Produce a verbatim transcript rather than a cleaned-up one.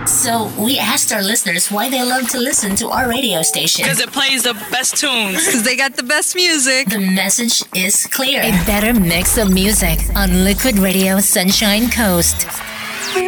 So we asked our listeners why they love to listen to our radio station. Because it plays the best tunes. Because they got the best music. The message is clear. A better mix of music on Liquid Radio Sunshine Coast.